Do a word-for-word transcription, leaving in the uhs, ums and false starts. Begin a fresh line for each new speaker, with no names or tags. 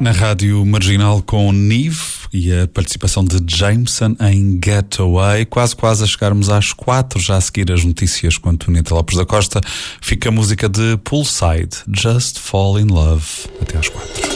Na Rádio Marginal com Nive e a participação de Jameson em Getaway, quase quase a chegarmos às quatro, já a seguir as notícias com Antonieta Lopes da Costa. Fica a música de Poolside, Just Fall in Love, até às quatro.